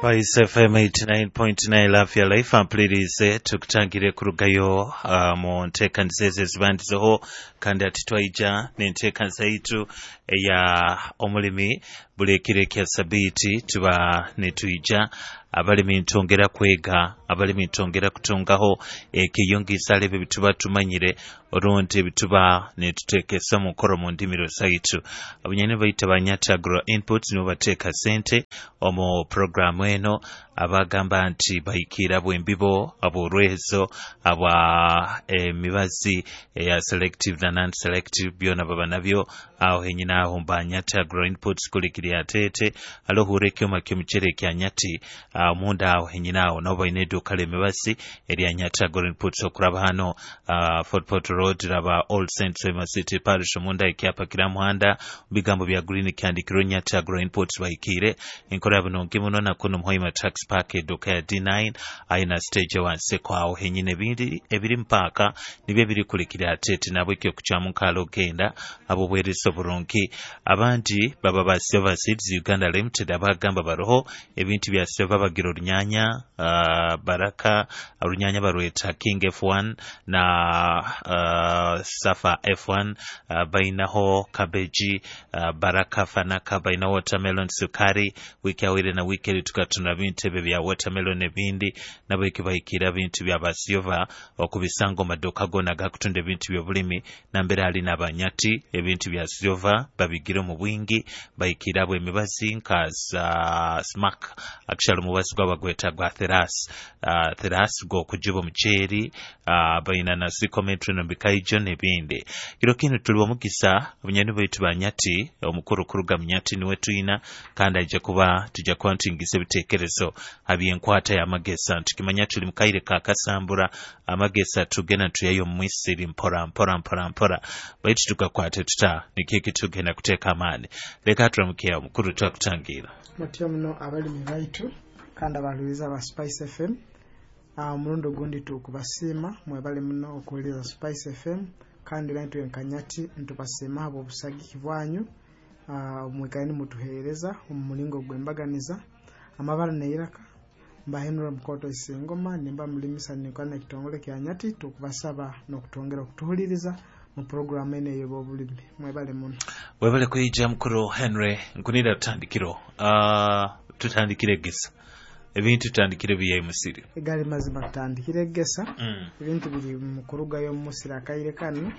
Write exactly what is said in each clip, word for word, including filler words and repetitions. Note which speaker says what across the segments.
Speaker 1: Spice F M eighty-nine point nine Lafia Life ampulirize tukutangire ku lugayo uh, mu nteekaniza ezo ezibandizeho kandi ati twaija n'enteekaniza yitu eya omulimi buli ekiro ekya sabiiti tuba ne tuija abalimi ntongera kwega abalimi ntongera kutungaho ekiyungisa lebe bituba tumanyire olwonti bituba ne tuteekesa mu nkoro mu ndimiro zaitu abanyene bayita banyata agro input nibo bateeka sente omu programu eno abagamba nti bayikira bwembibo abolwezo aba emibazi eya selective na non selective byona baba nabyo aho henyina aho mbanyata agro inputs kulikiri atete alohureke makyo mchere kya nyati uh, munda aho henyina aho nabo bayine eduka emibazi eri anyata agro inputs okuraba hano uh, Fort Port Road raba Old Saint Sema City Parish munda ikiapa kila muhanda bigambo bya green kyandikiro nyata agro inputs bayikire inkora yabano ngimuno na kuno mhoima tax park eduka ya D nine aina stage one seko aho henyine bindi ebiri mpaka nibyo biri kulikiri atete nabo ikyo kuchamu kalo genda abo bweriso burungi abandi baba ba Silver Seeds Uganda Limited abagamba baroho ebintu bya silver bagiro runyanya uh, baraka runyanya barweta King F one na uh, Safa F one uh, bainaho cabbage uh, baraka fanaka baina watermelon sukari wiki awire na wiki tukatuna bintu bya watermelon ebindi nabo ikibayikira bintu bya ba silver okubisango madoka gona gakutunda bintu bya bulimi nambere ali nabanyati ebintu bya silver babigire mu bwingi bayikira bwe mibazi nkaza uh, smack actually mubazi gwa bagweta gwa theras uh, theras go kujibo mcheri uh, baina na sikometri no bikaijo nebindi kiro kino tulibo mukisa abanyani baitu banyati omukuru kuruga mnyati ni wetu ina kandi aje kuba tujja kwantingise bitekerezo abiyenkwata ya magesa ntikimanya tuli mukaire ka kasambura amagesa tugena tuyayo mwisiri mpora mpora mpora mpora baitu tukakwate tuta nikiki tugena kuteka amani leka turamukiya omukuru twakutangira
Speaker 2: mutyo muno abalimi baitu kandi abaluiza ba Spice F M uh, murundo gundi tukubasima mwebale muno okuwuliriza Spice F M kandi lantu enkanyati ntubasima abo busagi bwanyu uh, mwekani mutuhereza umulingo gwembaganiza amabara neiraka mbahenura mkoto isingoma nimba mlimisa nikana kitongole kya nyati tukubasaba nokutongera kutuhuliriza mu program ene yobo bulimi mwebale muno
Speaker 1: webale kuyija mukuru Henry nkunira tutandikiro uh, tutandikire gisa ebintu tutandikire biye musiri
Speaker 2: egali mazima tutandikire gesa
Speaker 1: mm.
Speaker 2: ebintu biri mukuruga yo musira kaire kanu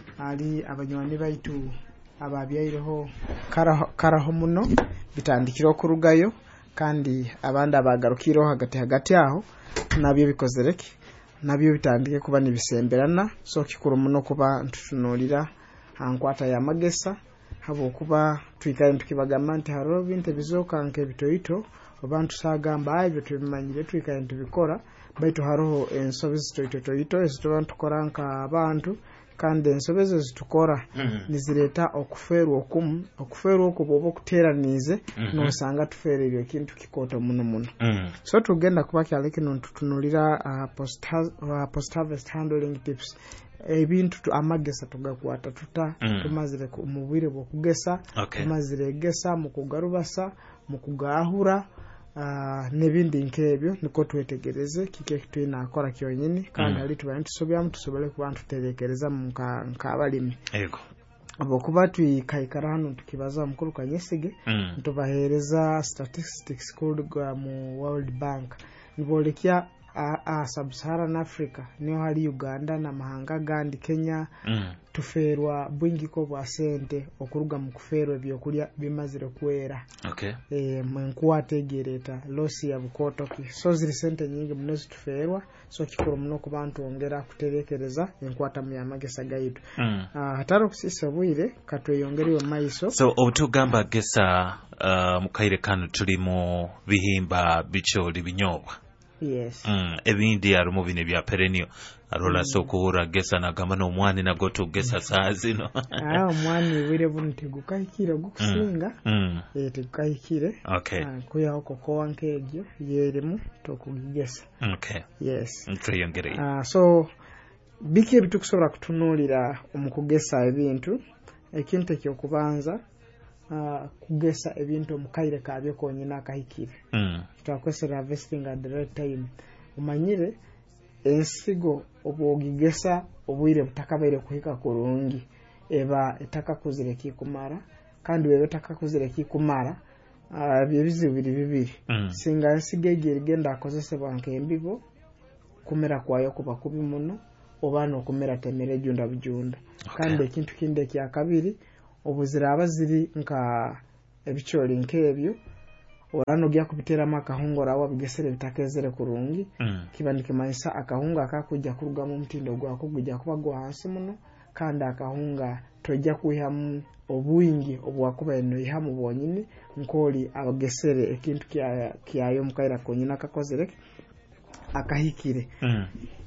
Speaker 2: ali abanywani baitu ababyaireho karaho karaho muno bitandikiro kurugayo kandi abandi abagarukiro hagati hagati aho nabyo bikozereke nabyo bitandike kuba nibisemberana so kikuru muno kuba ntutunulira hankwata ya magesa habo kuba twikaye tukibagamba nti haro binte bizoka nke bitoito abantu sagamba ibyo tubimanyire twikaye tubikora baitu haro ensobe zitoito toito ezitoba tukora nka abantu kandi ensobezo zitukora mm -hmm. nizireta okuferwa okumu okuferwa okubobo kuteranize mm -hmm. no sanga tufere ibyo kintu kikoto muno muno mm -hmm. so tugenda kuba kyaleke no tutunulira uh, post uh, post harvest handling tips ebintu amagesa tugakwata tuta mm. tumazire mu bwire bwo kugesa
Speaker 1: okay.
Speaker 2: tumazire gesa mu kugarubasa mu kugahura Uh, nebindi nkebyo niko twetegereze kike kitwina akora kyonyini kandi mm. ali tubantu sobya mtu sobale ku bantu telekereza mu nka abalimi
Speaker 1: yego
Speaker 2: abo kuba twikaikara hano tukibaza mukuru kanyesige mm. tubahereza statistics called mu World Bank nibolekia a, a sub-Saharan Africa niyo hari Uganda na mahanga gandi Kenya mm. tuferwa bwingi ko bwa sente okuruga mu kuferwa byo kulya bimazire kwera
Speaker 1: okay
Speaker 2: eh mwenkwategereta losi ya bukotoki so ziri sente nyingi munozi tuferwa so kikuru muno ku bantu ongera kuterekereza enkwata mu yamagesa gaitu mm. uh, hataro kusisa bwire katweyongeriwe maiso
Speaker 1: so obutugamba gesa uh, mukaire kanu tulimo bihimba bicho libinyobwa
Speaker 2: yes
Speaker 1: mm ebindi ari mu bine bya perennial arola mm. so kuhura gesa na gamba no mwani na goto gesa saa zino
Speaker 2: ah mwani wire bunti gukayikira gukusinga
Speaker 1: mm.
Speaker 2: eh tukayikire
Speaker 1: okay
Speaker 2: ah, kuya oko kowanke egyo yeremu tokugesa
Speaker 1: okay
Speaker 2: yes
Speaker 1: ntuyongere
Speaker 2: ah so bike bitukusora kutunulira omukugesa ebintu ekintu ekyo kubanza uh, kugesa ebintu mukaire kabyo konyina akahikire
Speaker 1: mm.
Speaker 2: tutakwese harvesting at the right time umanyire ensigo obwogigesa obwire butakabaire kuhika kurungi eba etaka kuzire kikumara kandi wewe taka kuzire kikumara uh, byebizibu biri bibiri
Speaker 1: mm.
Speaker 2: singa nsigege rigenda akozesebwa nk'embibo kumera kwayo kuba kubi muno oba n'okumera temere junda bujunda
Speaker 1: okay.
Speaker 2: kandi ekintu kindi kya kabiri obuzira abaziri nka ebicholi nkebyo orano gya kubitera makahungora awa bigesere bitakezere kurungi
Speaker 1: mm.
Speaker 2: kiba nikimanyisa akahunga akakujja kuruga mu mtindo gwa kugujja kuba gwa hansi muno kandi akahunga tojja kuihamu obwingi obwakuba eno ihamu bwonyini nkoli abagesere ekintu kya kyayo mukaira konyina kakozere akahikire
Speaker 1: mm.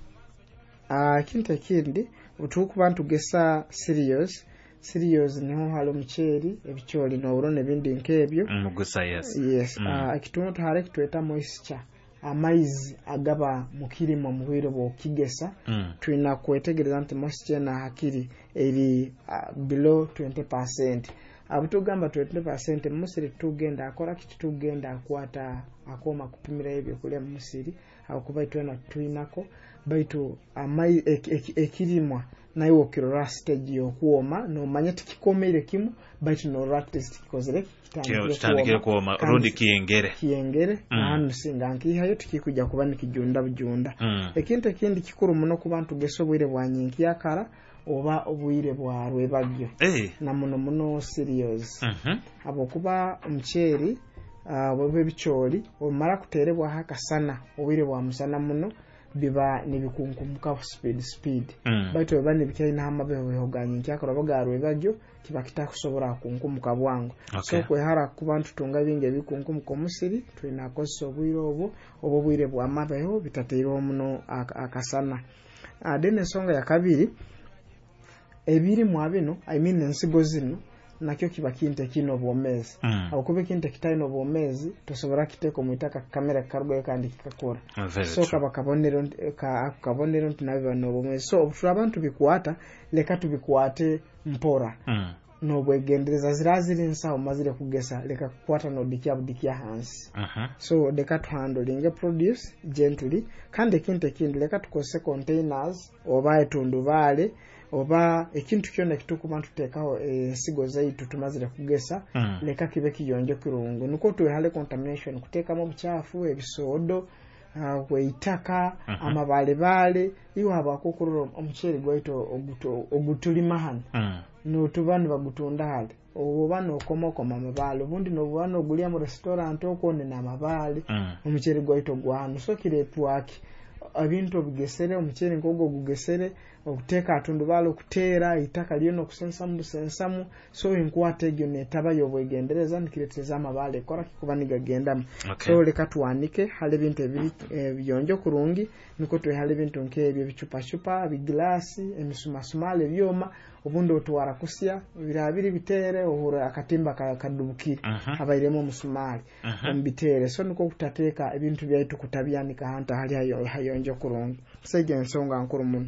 Speaker 2: ah uh, kintu kindi utuku bantu gesa serious serious niho halo mcheri ebicholi no ne bindi nkebyo
Speaker 1: mugusa yes
Speaker 2: yes
Speaker 1: mm.
Speaker 2: ah uh, kituntu tahare kitweta moisture amaizi agaba mukirimo muhiro bo kigesa
Speaker 1: mm.
Speaker 2: tuina kwetegereza nti moisture na hakiri eri uh, below twenty percent abutugamba twenty percent musiri tugenda akora kiti tugenda akwata akoma kupimira ebyo kule musiri akuba twena tuinako baitu amai ekirimwa ek, ek, nayo okirora stage yokuoma no manyati kikomere kimu baitu no rat test kikozere
Speaker 1: kitandikire kuoma rundi kiyengere
Speaker 2: kiyengere
Speaker 1: mm.
Speaker 2: nanu singa nki hayo tukikuja kuba nikijunda bujunda
Speaker 1: mm.
Speaker 2: ekintu ekindi kikuru muno ku bantu gesobwire bwanyinki yakara oba obwire bwa rwebagyo
Speaker 1: hey.
Speaker 2: na muno muno serious
Speaker 1: mhm
Speaker 2: abo kuba mcheri uh, bobe bicholi omara kuterebwa haka sana obwire bwa musana muno biba nibikunkumbuka speed speed
Speaker 1: mm.
Speaker 2: baito bane bikaina hamabe hoganyi kyakora bagarwe bagyo kiba kitakusobora kunkumuka bwangu
Speaker 1: okay.
Speaker 2: so kwehara kubantu tunga binge bikunkumuka musiri twina koso obwire obo obo bwire bwa mabeho bitateiro muno akasana adene songa ya kabiri ebiri mwabino I mean ensigo zino nakyo kiba kinte kino bwomezi
Speaker 1: mm.
Speaker 2: akube kinte kitaino bwomezi tosobora kiteko muitaka kamera karugo kandi kikakora so kaba kabonero ka kabonero tunabiba no bwomezi so obusha abantu bikwata leka tubikwate mpora
Speaker 1: mm.
Speaker 2: no bwegendereza ziraziri nsaho mazire kugesa leka kwata no dikia budikia hansi
Speaker 1: uh -huh.
Speaker 2: so leka to handling produce gently kandi kinte kindi leka tukose containers oba etundu vale oba ekintu kyona kituku bantu tekaho ensigo zaitu tumazire kugesa mm. leka kibe kiyonje kirungu nuko tuhale contamination kuteka mu buchafu ebisodo uh, weitaka uh -huh. amabale bale iwa abakokororo omucheri gwaito oguto ogutulima hano mm. no tubani bagutunda hali obubano komoko mamabale bundi no bubano ogulia mu restaurant okone na mabale mm. omucheri gwaito gwano so kiretwaki abintu bigesere omucheri ngogo gugesere okuteka atundu balo kutera itaka lyono kusensa mu sensamu so inkwate gyo netaba yobwegendereza nikireteza amabale kora kikuba nigagenda okay. so leka tuwanike hale bintu ebiri e, byonjo kurungi niko twe hale bintu nkebyo bichupa chupa biglasi emisumasumale byoma obundo otwara kusya birabiri bitere ohura akatimba kadubukire uh -huh. abairemo musumali uh -huh. ombitere so niko kutateka ebintu byaitu kutabyanika hanta hali hayo hayonjo kurungi sege nsonga nkuru mun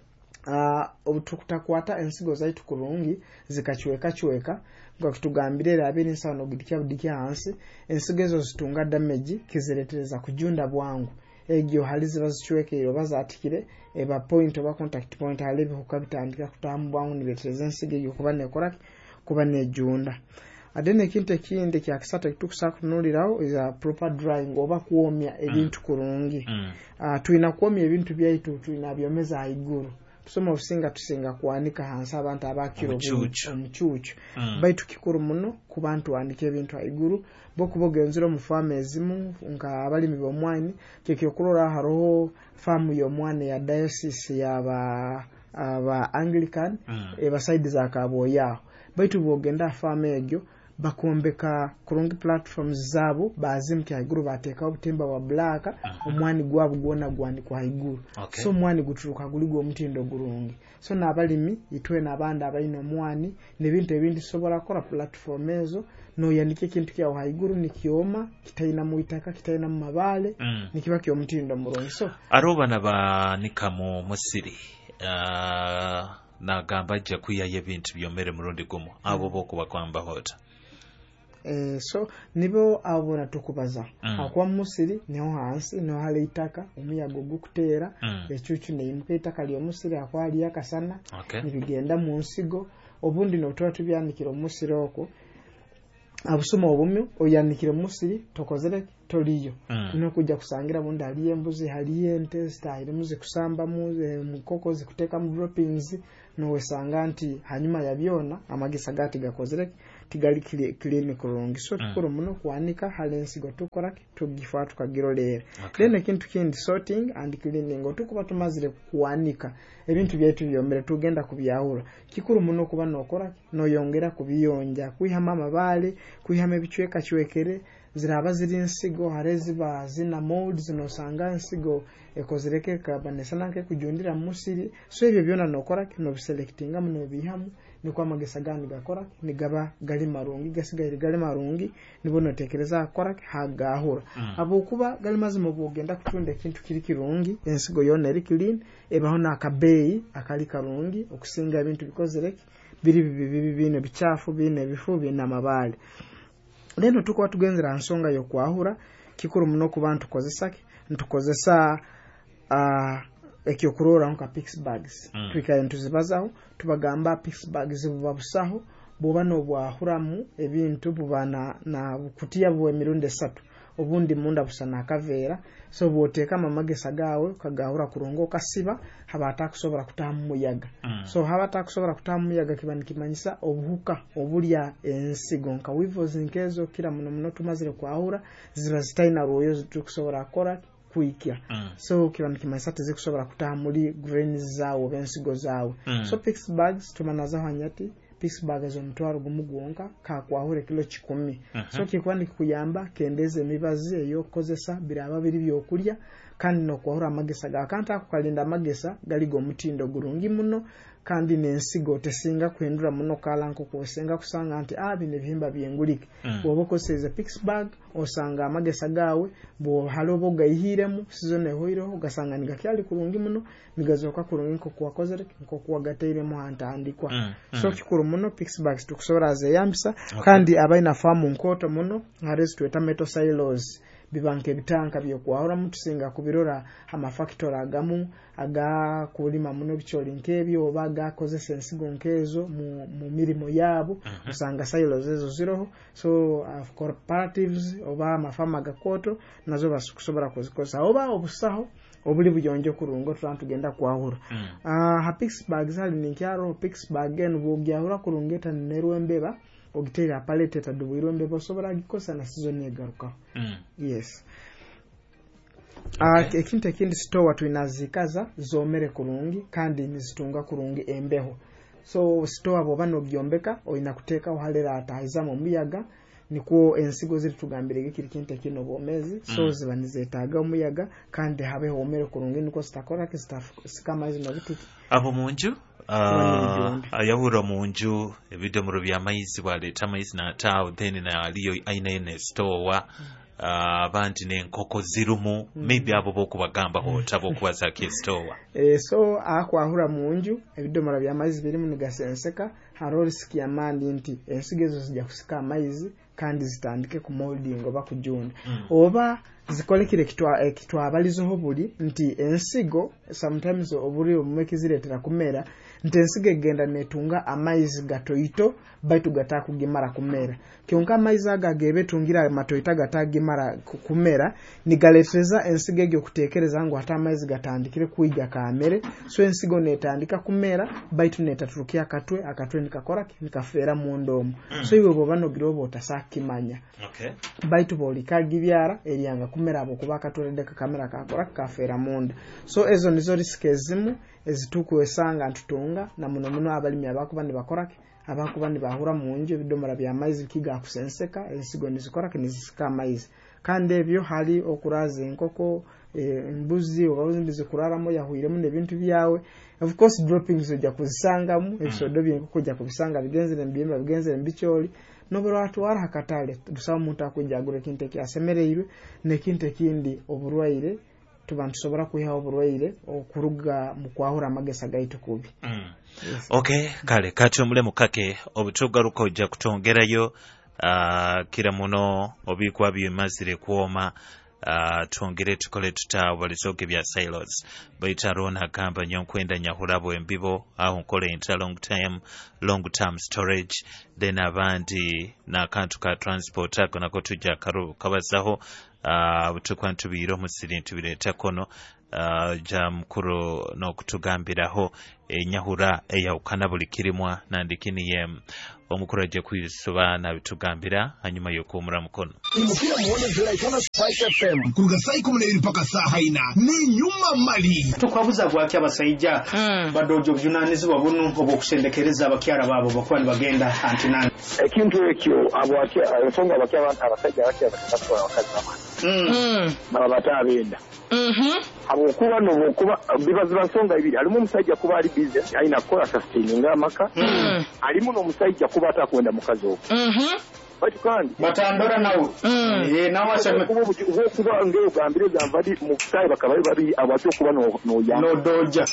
Speaker 2: ah uh, obutukutakwata ensigo zaitu kurungi zikachweka chweka ngo kitugambire rabiri nsano gidikya budikia hansi ensigo ezo zitunga damage kiziretereza kujunda bwangu egyo hali zibazichweke iyo bazatikire eba point oba contact point hali bihukabitandika kutamu bwangu nibetereza ensigo iyo kuba nekora kuba nejunda adene kinte kinde kya kisata kitukusa kunulirawo is a proper drying oba kuomya ebintu mm. kurungi mm. uh, tuina kuomya ebintu byaitu tuina byomeza haiguru tusoma usinga tusinga kuanika hansa abantu abakiro omuchuchu mm. baitu kikuru muno kubantu andike ebintu haiguru bokubogenzero mu farm ezimu nga abali mibo mwani kekyo kurora haroho farm yo mwane ya diocese ya ba aba Anglican mm. eba side za kaboya baitu bogenda farm egyo bakombeka kurungi platforms zabo bazimke haiguru bateka obutimba wa black uh -huh. omwani gwabo gwona gwani kwa haiguru okay. so mwani guturuka guligo omutindo gurungi so nabalimi itwe nabanda abayino mwani nebintu ebindi sobora kora platform ezo no yanike kintu kya haiguru nikioma kitaina muitaka kitaina mu mabale mm. nikiba kyo omutindo murungi so
Speaker 1: aroba naba nikamo musiri uh, na gamba je kuya yebintu byomere murundi gumo abo boko bakwamba hota
Speaker 2: eh, so nibo abona tukubaza
Speaker 1: mm.
Speaker 2: akwa musiri niho hansi niho hali itaka umuyaga gukutera
Speaker 1: mm.
Speaker 2: ecucu neyimuka itaka lyo musiri akwali yakasana
Speaker 1: okay.
Speaker 2: nibigenda mu nsigo obundi notoa tubyanikira omusiri oko abusuma obumyo oyanikira musiri tokozere toliyo
Speaker 1: mm.
Speaker 2: no kujja kusangira bundi hali embuzi hali ente style muzi kusamba mu mukoko zikuteka mu droppings no wesanga nti hanyuma yabyona amagisa gati gakozere tigali clean kurungi so tukuru mm. muno kwanika hali ensigo tukora tugifa tukagirolera okay. Then ekintu kindi sorting and cleaning otukuba tumazire kwanika ebintu byaitu byomere tugenda kubyahura kikuru muno kuba nokora no yongera kubiyonja kwihama amabale kwihama ebicweka cwekere ziraba ziri nsigo harezi ba zina molds no sanga nsigo ekozereke kabanesana nke kujundira musiri so ebyo byona nokora no biselectinga muno bihamu nikwa magesa gani gakora nigaba gali marungi gasigaire gali marungi nibono tekereza akora hagahura mm. abo kuba gali mazimo bugenda kutunda ikintu kiri kirungi ensigo yona eri clean ebaho nakabei akali karungi okusinga ibintu bikozereke biri bibi bine bichafu bine bifu bina mabale leno tuko tugenzera nsonga yo kwahura kikuru muno ku bantu kozesake ntukozesa uh, ekyo kurora nka pix bags mm. twika entuzibazaho tubagamba pix bags bubabusaho buba no bwahuramu ebintu bubana na bukutia bwe mirundi esatu obundi munda busana akavera so bwoteka amagesa gawe kagahura kurongo kasiba habata kusobora kutamu muyaga mm. so habata kusobora kutamu muyaga kibani kimanyisa obuhuka obulya ensigo nka wivozi nkezo kila muno muno tumazire kwahura ziba zitaina royo zitukusobora akora kuikia mm. so kibani kimanyisa tezikusobora kutamu muri grains zawo bensigo zawe mm. so pix bags tumanaza hanyati pix bags omutwaro gumugonka ka kwahure kilo kikumi uh-huh. so kikwandi kuyamba kendeze mibazi eyo kozesa biraba biri byokulya kandi no kwahura amagesa ga kanta kukalinda amagesa galigo mutindo gurungi muno kandi nensigo tesinga kwendura muno kalanko kusenga kusanga anti abi ne bihimba byengulike mm. boboko seze pix bag osanga amagesa gawe bo halobo gayihiremu sizone hoireho gasanga nigakyali kurungi muno nigazoka kurungi ko kwakozere ko kwagateire mu hanta andikwa mm. so kikuru muno pix bags tukusobora ze yambisa okay. kandi abaina famu nkoto muno harezi tweta metal silos bibanke bitanka byo kwahura mutusinga kubirora ama factory agamu aga kulima muno bicholi nkebyo obaga kozesa ensigo nkezo mu, mu mirimo yabo uh-huh. usanga silos ezo zero so uh, cooperatives oba mafama gakoto nazo basukusobora kozikosa oba obusaho obuli buyonje kurungo turantu genda kwahura mm. uh, ha pix bags ali ninkyaro pix bagen bugya kurungeta nerwembeba ogitera palette tadubuiro mbebo sobora gikosa na season egaruka mm. yes okay. uh, ekintu ekindi store twinazikaza zomere kurungi kandi nizitunga kurungi embeho so store abo bano byombeka oina kuteka ohalera atahiza mu muyaga niko ensigo ziri tugambire gikiri kintu kino bomezi so mm. zibanizetaga umuyaga kandi habe homere kurungi niko sitakora ke sikama izo bitu
Speaker 1: abo munju Uh, ayahura munju ebidomoro bya maizi waleta maizi na tawo then na aliyo aina ene store wa abandi uh, ne nkoko zirumu mm. maybe abo boku bagamba ho tabo kubaza ke store
Speaker 2: eh so akwahura munju ebidomoro bya maizi biri mu gasenseka haro risk ya mandi nti ensigezo zijja kusika maizi kandi zitandike ku molding oba kujunda mm. oba zikolekire kitwa eh, kitwa abalizo buli nti ensigo sometimes oburi omumekiziretera kumera nti ensigo egenda netunga amaizi gatoito baitu gatakugimara kumera kyonka amaizi aga gebetungira matoita gatagimara kumera nigaletreza ensigo egyo kutekereza ngo hata amaizi gatandikire kuija kamere so ensigo netandika kumera baitu netaturukia akatwe akatwe nikakora nikafera mu ndomo mm. so iwe bobano girobo otasakimanya
Speaker 1: okay
Speaker 2: baitu bolika gibyara erianga kumera abo kubaka tolede ka kamera kakora kafera munda so ezo nizo risk ezimu ezituku esanga ntutunga na muno muno abalimi abakuba ni bakorake abakuba ni bahura munje bidomora bya maizi kiga kusenseka ensigo nizikora kinizika maizi kandi ebyo hali okuraze nkoko embuzi obabuzi ndizikuraramo yahuiremo nebintu byawe of course droppings ojja kuzisangamu ebisodo by'enkoko ojja kubisanga bigenzere mbiyemba bigenzere mbicholi nobero watu wara hakatale dusaba muntu akujagura kinte kyasemereirwe nekinte kindi oburwaire tubantu sobora kuyiha oburwaire okuruga mu kwahura amagesa gaitu kubi
Speaker 1: mm. yes. Okay kale kati omule mukake obutugaruka ojja kutongerayo uh, kira muno obikwa byemazire kuoma uh, twongere tukole tuta balisoke bya silos baita rona kamba nyonkwenda nyahurabo embibo aho nkole inter long term long term storage then abandi na kantu ka transport ako nako tujja karo kabazaho uh, tukwantu biro musiri ntubireta kono uh, ja mukuru no kutugambiraho enyahura eyawukana buli kirimwa nandikini yem omukuru aje kwisobana bitugambira hanyuma yokumura mukono
Speaker 3: imukira muone zira ikona Spice F M kuruga sai kumulebiri paka saha ina ne nyuma mali
Speaker 4: tukwabuza gwaki abasayija mm. badojo byunanizi babunu obokusendekereza abakyara babo bakwani bagenda antinani
Speaker 5: ekintu ekyo abwaki abasonga abakyara abantu abasajja bakya bakatwa abakazi bamani mm babata abenda mhm abo kuba no kuba bibaza basonga ibiri alimu musajja kuba ali business aina kola sustaining amaka mm alimu no musajja kuba atakwenda mukazi okwo mhm bati kandi
Speaker 4: batandora nawo eh nawasha
Speaker 5: kuba kuba ngeo gambire zamvadi mu kusai bakabaye babi abatu kuba no no ya
Speaker 4: no doja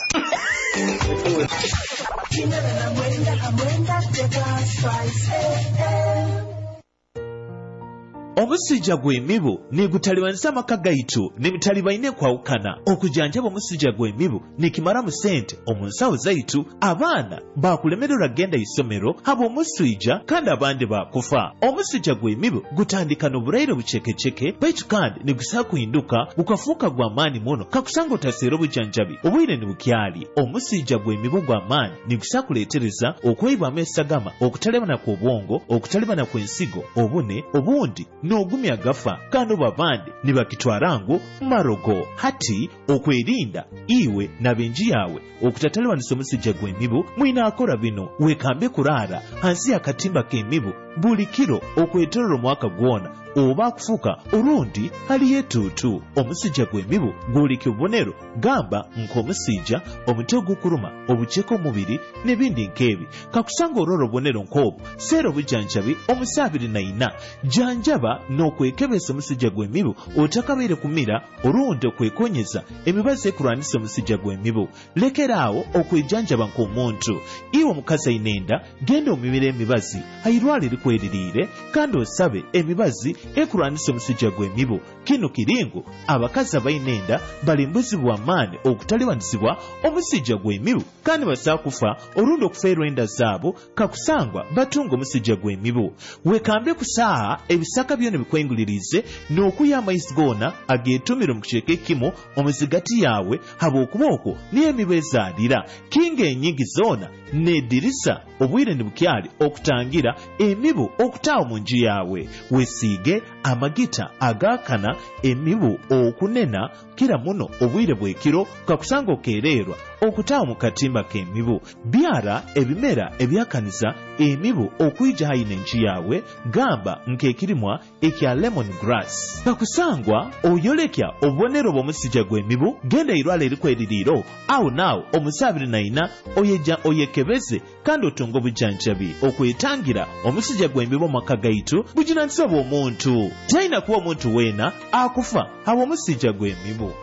Speaker 6: omusijja gw'emibu negutaliwanisa amaka gaitu ne bitalibaine kwawukana okujanjaba omusijja gw'emibu nekimara mu sente omunsawo zaitu abaana bakulemererwa genda isomero haba omusijja kandi abandi bakufa omusijja gw'emibu gutandika n'obulaire bucekeceke baitu kandi negusaa kuhinduka gukafuuka gwa maani muno kakusanga otaseera obujanjabi obwire ne bukyali omusijja gw'emibu gwa maani negusaa kuleetereza okweyibwamu esagama okutalebana kw'obwongo okutalebana kw'ensigo obune obundi n'ogumya gafa kandi babandi ne bakitwarangu marogo hati okwerinda iwe n'abenji yawe okutataliwanisa omusijja gw'emibu mwina akora bino wekambe kuraara hansi y'akatimba k'emibu buli kiro okwetolera omwaka gwona oba akufuka orundi haliyo etuutu omusijja gw'emibu gwoleka obubonero gamba nk'omusijja omutwe ogukuruma obuceeko omubiri n'ebindi nk'ebi kakusanga olwora obubonero nk'obwo seera obujanjabi omusaabiri naina janjaba n'okwekebesa omusijja gw'emibu otakabaire kumira olundi okwekonyeza emibazi ekulwanisa omusijja gw'emibu lekeraawo okwejanjaba nk'omuntu iwe omukazi ainenda genda omibira emibazi airwala erikweririire kandi osabe emibazi ekulwanisa omusijja gw'emibu kino kiringo abakazi abainenda balimbuzibwa amaani okutaliwanisibwa omusijja gw'emibu kandi basaa kufa olundi okufeerwa enda zaabo kakusangwa batunga omusijja gw'emibu wekambe ku saaha ebisaka byona bikwengulirize n'okuya amaizi goona ageetumire mu kicweka ekimu omuzigati yawe haba okuba okwo niyo emibu ezaalira kinga enyingi zoona n'eddirisa obwire ne bukyali okutangira emibu okutaawa mu nju yawe wesiige amagita agaakana emibu okunena kira muno obwire bw'ekiro kakusanga okeererwa okutaawa mu katimba k'emibu byara ebimera ebyakaniza emibu okuyija hayina enju yawe gamba nk'ekirimwa ekya lemon grass kakusangwa oyolekya obubonero bw'omusijja gw'emibu genda irwala erikweririiro awo naawo omusaabiri naina oyeja oyekebeze kandi otunga obujanjabi okwetangira omusijja gw'emibu mu maka gaitu buginanisa bw'omuntu talina kuba omuntu weena akufa haba omusijja gw'emibu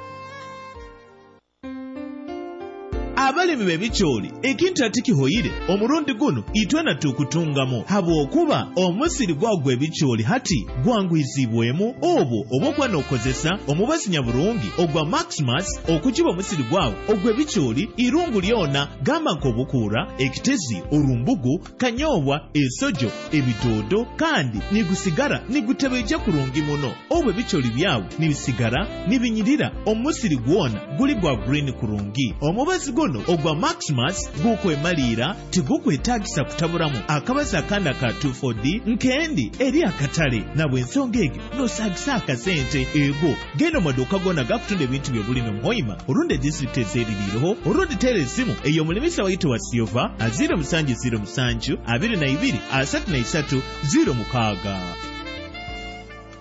Speaker 6: abalimi b'ebicooli ekintu ati kihoyire omulundi guno itwena tukutungamu habwokuba omusiri gwagwa ebicooli hati gwangwizibwemu obwo oba okuba n'okozesa omubazi nyabulungi ogwa maximus okukiba omusiri gwawo ogwa ebicooli irungu lyona gamba nk'obukuura ekitezi olumbugu kanyoobwa ensojo ebidoodo kandi nigusigara nigutebeja kurungi muno obwo ebicooli byawe nibisigara nibinyirira omusiri gwona guli gwa green kurungi omubazi guno ogwa maximus gukwemalira tigukwetaagisa kutabulamu akabazi akanda ka two four D nkendi eri akatale na bw'ensonga egyo n'osaagisa akasente ego genda omaduuka gonna gakutunda ebintu by'obulimi muhoima olundi disitulikiti ez'eririireho olundi teera essimu eyo omulimisa wayite wa silva a zero musanju zero musanju abiri na ibiri asatu na isatu zero mukaaga.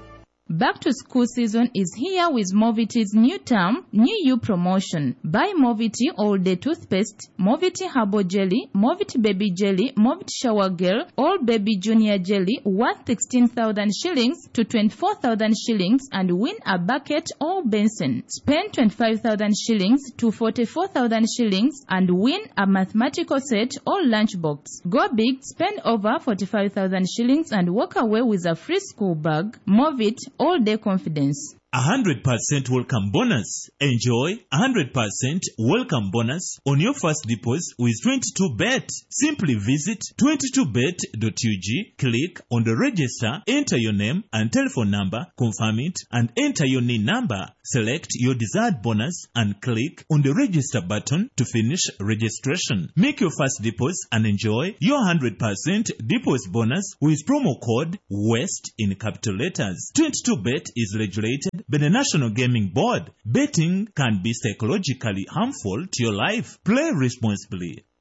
Speaker 7: Back to school season is here with Moviti's new term, new you promotion. Buy Moviti all day toothpaste, Moviti herbal jelly, Moviti baby jelly, Moviti shower gel, all baby junior jelly worth sixteen thousand shillings to twenty-four thousand shillings and win a bucket or basin. Spend twenty-five thousand shillings to forty-four thousand shillings and win a mathematical set or lunchbox. Go big, spend over forty-five thousand shillings and walk away with a free school bag. Movit all day confidence.
Speaker 6: one hundred percent welcome bonus. Enjoy one hundred percent welcome bonus on your first deposit with twenty-two bet. Simply visit twenty-two bet dot u g, click on the register, enter your name and telephone number, confirm it, and enter your N I N number. Select your desired bonus and click on the register button to finish registration. Make your first deposit and enjoy your one hundred percent deposit bonus with promo code WEST in capital letters. twenty-two bet is regulated by the National Gaming Board. Betting can be psychologically harmful to your life. Play responsibly.